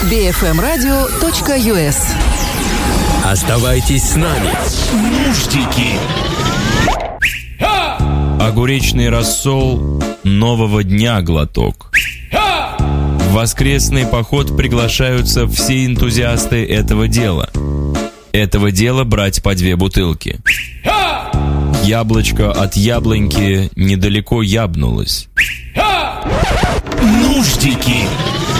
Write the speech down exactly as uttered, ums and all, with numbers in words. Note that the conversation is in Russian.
би эф эм радио точка ю эс. Оставайтесь с нами. Нуждики. Огуречный рассол нового дня глоток. В воскресный поход приглашаются все энтузиасты этого дела. Этого дела брать по две бутылки. Яблочко от яблоньки недалеко ябнулось. Нуждики.